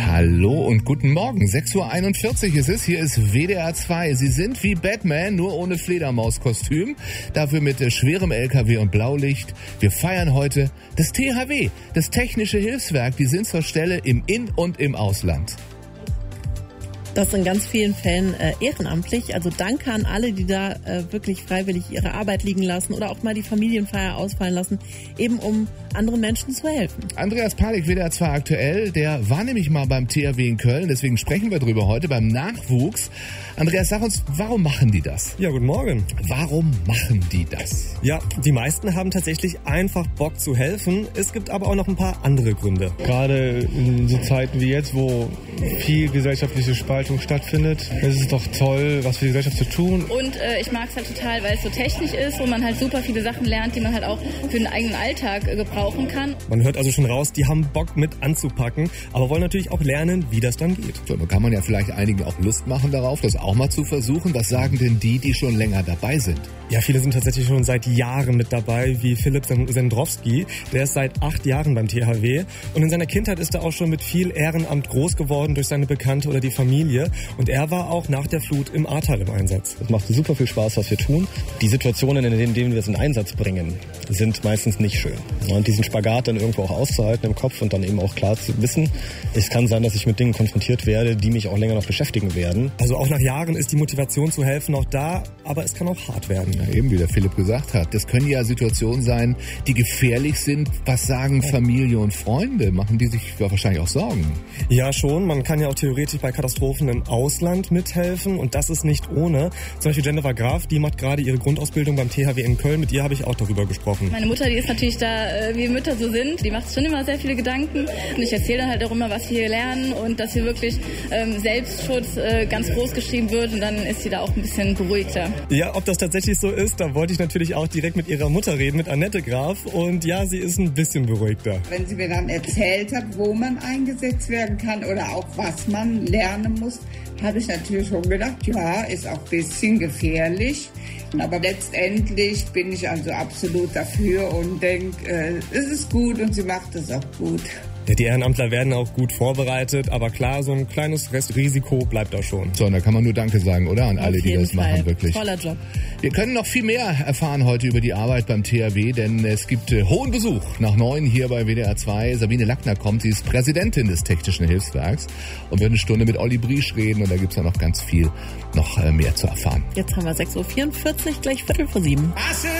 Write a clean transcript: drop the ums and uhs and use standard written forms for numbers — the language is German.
Hallo und guten Morgen, 6.41 Uhr ist es, hier ist WDR 2. Sie sind wie Batman, nur ohne Fledermauskostüm, dafür mit schwerem LKW und Blaulicht. Wir feiern heute das THW, das Technische Hilfswerk. Die sind zur Stelle im In- und im Ausland. Das in ganz vielen Fällen ehrenamtlich. Also danke an alle, die da wirklich freiwillig ihre Arbeit liegen lassen oder auch mal die Familienfeier ausfallen lassen, eben um anderen Menschen zu helfen. Andreas Palik, WDR 2 aktuell, der war nämlich mal beim THW in Köln, deswegen sprechen wir drüber heute, beim Nachwuchs. Andreas, sag uns, warum machen die das? Ja, guten Morgen. Warum machen die das? Ja, die meisten haben tatsächlich einfach Bock zu helfen. Es gibt aber auch noch ein paar andere Gründe. Gerade in so Zeiten wie jetzt, wo viel gesellschaftliche Spaltung stattfindet, ist es doch toll, was für die Gesellschaft zu tun. Und ich mag es halt total, weil es so technisch ist, wo man halt super viele Sachen lernt, die man halt auch für den eigenen Alltag gebrauchen kann. Man hört also schon raus, die haben Bock mit anzupacken, aber wollen natürlich auch lernen, wie das dann geht. So, nun kann man ja vielleicht einigen auch Lust machen darauf, das auch mal zu versuchen. Was sagen denn die schon länger dabei sind? Ja, viele sind tatsächlich schon seit Jahren mit dabei, wie Philipp Sendrowski. Der ist seit 8 Jahren beim THW und in seiner Kindheit ist er auch schon mit viel Ehrenamt groß geworden durch seine Bekannte oder die Familie. Und er war auch nach der Flut im Ahrtal im Einsatz. Es macht super viel Spaß, was wir tun. Die Situationen, in denen wir es in Einsatz bringen, sind meistens nicht schön. Und diesen Spagat dann irgendwo auch auszuhalten im Kopf und dann eben auch klar zu wissen, es kann sein, dass ich mit Dingen konfrontiert werde, die mich auch länger noch beschäftigen werden. Also auch nach Jahren ist die Motivation zu helfen noch da, aber es kann auch hart werden. Ja, eben wie der Philipp gesagt hat. Das können ja Situationen sein, die gefährlich sind. Was sagen Familie und Freunde? Machen die sich ja wahrscheinlich auch Sorgen? Ja, schon. Man kann ja auch theoretisch bei Katastrophen im Ausland mithelfen und das ist nicht ohne. Zum Beispiel Jennifer Graf, die macht gerade ihre Grundausbildung beim THW in Köln. Mit ihr habe ich auch darüber gesprochen. Meine Mutter, die ist natürlich da, wie Mütter so sind. Die macht schon immer sehr viele Gedanken. Und ich erzähle dann halt auch immer, was wir hier lernen und dass hier wirklich Selbstschutz ganz groß geschrieben wird. Und dann ist sie da auch ein bisschen beruhigter. Ja, ob das tatsächlich so ist, da wollte ich natürlich auch direkt mit ihrer Mutter reden, mit Annette Graf. Und ja, sie ist ein bisschen beruhigter. Wenn sie mir dann erzählt hat, wo man eingesetzt werden kann oder auch was man lernen muss, habe ich natürlich schon gedacht, ja, ist auch ein bisschen gefährlich. Aber letztendlich bin ich also absolut dafür und denke, es ist gut und sie macht es auch gut. Ja, die Ehrenamtler werden auch gut vorbereitet, aber klar, so ein kleines Restrisiko bleibt da schon. So, und da kann man nur Danke sagen, oder? An alle, die das machen, wirklich. Toller Job. Wir können noch viel mehr erfahren heute über die Arbeit beim THW, denn es gibt hohen Besuch nach 9 hier bei WDR 2. Sabine Lackner kommt, sie ist Präsidentin des Technischen Hilfswerks und wird eine Stunde mit Olli Briesch reden und da gibt's ja noch ganz viel noch mehr zu erfahren. Jetzt haben wir 6.44 Uhr, gleich 6:45.